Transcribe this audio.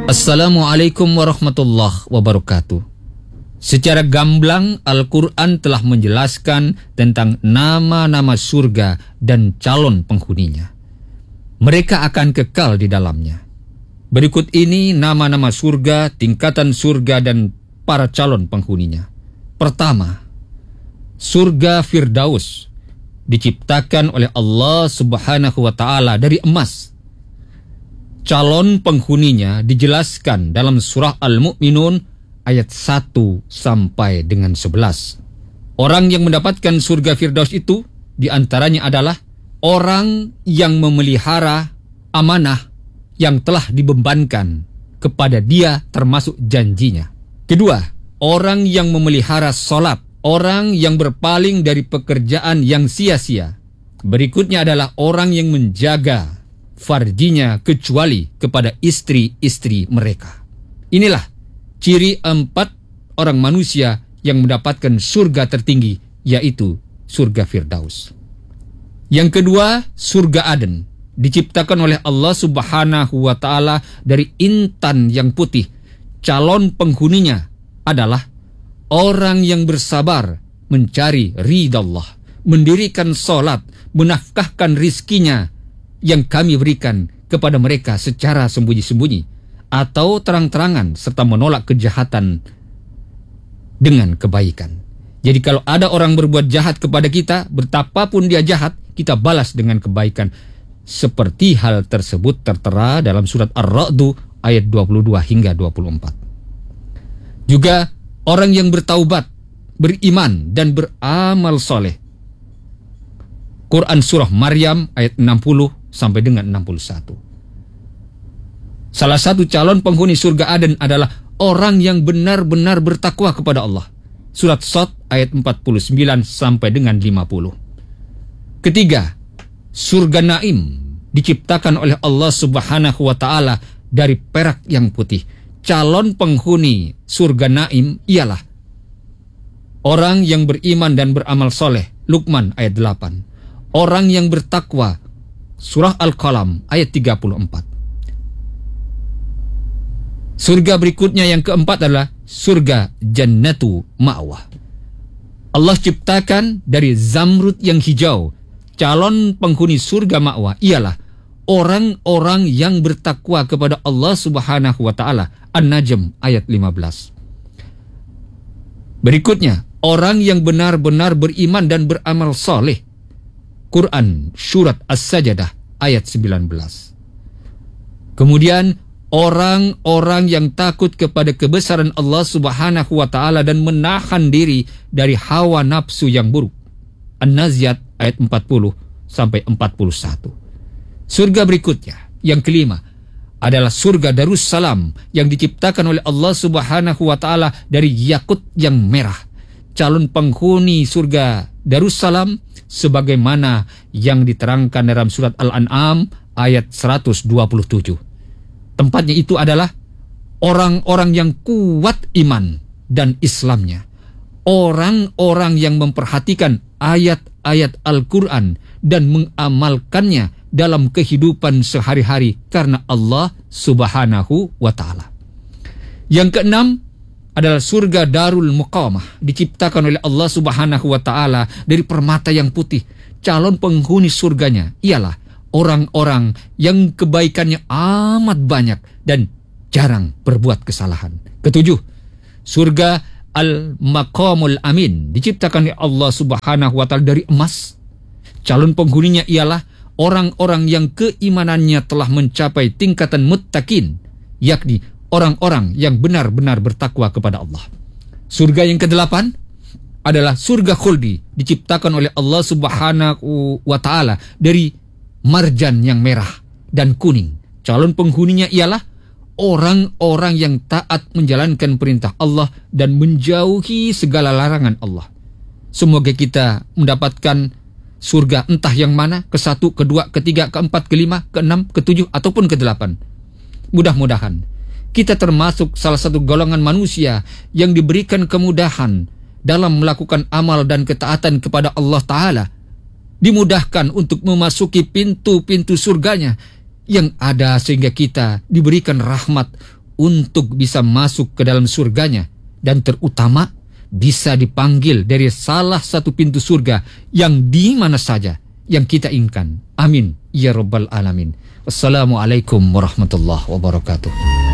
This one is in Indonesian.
Assalamualaikum warahmatullahi wabarakatuh. Secara gamblang Al-Quran telah menjelaskan tentang nama-nama surga dan calon penghuninya. Mereka akan kekal di dalamnya. Berikut ini nama-nama surga, tingkatan surga dan para calon penghuninya. Pertama, surga Firdaus diciptakan oleh Allah Subhanahu wa Ta'ala dari emas. Calon penghuninya dijelaskan dalam surah Al-Mu'minun ayat 1 sampai dengan 11. Orang yang mendapatkan surga Firdaus itu diantaranya adalah orang yang memelihara amanah yang telah dibebankan kepada dia termasuk janjinya. Kedua, orang yang memelihara sholat, orang yang berpaling dari pekerjaan yang sia-sia. Berikutnya adalah orang yang menjaga farjinya kecuali kepada istri-istri mereka. Inilah ciri 4 orang manusia yang mendapatkan surga tertinggi, yaitu surga Firdaus. Yang kedua, surga Aden diciptakan oleh Allah Subhanahu wa Ta'ala dari intan yang putih. Calon penghuninya adalah orang yang bersabar mencari ridha Allah, mendirikan sholat, menafkahkan rizkinya yang kami berikan kepada mereka secara sembunyi-sembunyi atau terang-terangan, serta menolak kejahatan dengan kebaikan. Jadi kalau ada orang berbuat jahat kepada kita, betapapun dia jahat, kita balas dengan kebaikan. Seperti hal tersebut tertera dalam surat Ar-Ra'du ayat 22 hingga 24. Juga orang yang bertaubat, beriman dan beramal soleh. Quran surah Maryam ayat 60 sampai dengan 61. Salah satu calon penghuni surga Aden adalah orang yang benar-benar bertakwa kepada Allah. Surat Shad ayat 49 sampai dengan 50. Ketiga, surga Naim diciptakan oleh Allah Subhanahu wa Ta'ala dari perak yang putih. Calon penghuni surga Naim ialah orang yang beriman dan beramal soleh. Luqman ayat 8. Orang yang bertakwa. Surah Al-Qalam ayat 34. Surga berikutnya yang keempat adalah surga Jannatu Ma'wah. Allah ciptakan dari zamrud yang hijau. Calon penghuni surga Ma'wah ialah orang-orang yang bertakwa kepada Allah Subhanahu wa Ta'ala. An-Najm ayat 15. Berikutnya, orang yang benar-benar beriman dan beramal soleh. Quran surat As-Sajdah ayat 19. Kemudian orang-orang yang takut kepada kebesaran Allah Subhanahu wa Ta'ala dan menahan diri dari hawa nafsu yang buruk. An-Naziat ayat 40 sampai 41. Surga berikutnya yang kelima adalah surga Darussalam yang diciptakan oleh Allah Subhanahu wa Ta'ala dari yakut yang merah. Calon penghuni surga Darussalam sebagaimana yang diterangkan dalam surat Al-An'am ayat 127. Tempatnya itu adalah orang-orang yang kuat iman dan Islamnya. Orang-orang yang memperhatikan ayat-ayat Al-Quran dan mengamalkannya dalam kehidupan sehari-hari karena Allah Subhanahu wa Ta'ala. Yang keenam adalah surga Darul Muqamah diciptakan oleh Allah Subhanahu wa Ta'ala dari permata yang putih. Calon penghuni surganya ialah orang-orang yang kebaikannya amat banyak dan jarang berbuat kesalahan. Ketujuh, surga Al-Maqamul Amin diciptakan oleh Allah Subhanahu wa Ta'ala dari emas. Calon penghuninya ialah orang-orang yang keimanannya telah mencapai tingkatan muttaqin, yakni orang-orang yang benar-benar bertakwa kepada Allah. Surga yang ke-8 adalah surga khuldi diciptakan oleh Allah Subhanahu wa Ta'ala dari marjan yang merah dan kuning. Calon penghuninya ialah orang-orang yang taat menjalankan perintah Allah dan menjauhi segala larangan Allah. Semoga kita mendapatkan surga entah yang mana, ke-1, ke-2, ke-3, ke-4, ke-5, ke-6, ke-7 ataupun ke-8. Mudah-mudahan kita termasuk salah satu golongan manusia yang diberikan kemudahan dalam melakukan amal dan ketaatan kepada Allah Ta'ala. Dimudahkan untuk memasuki pintu-pintu surganya yang ada sehingga kita diberikan rahmat untuk bisa masuk ke dalam surganya, dan terutama bisa dipanggil dari salah satu pintu surga yang di mana saja yang kita inginkan. Amin ya rabbal alamin. Wassalamualaikum warahmatullahi wabarakatuh.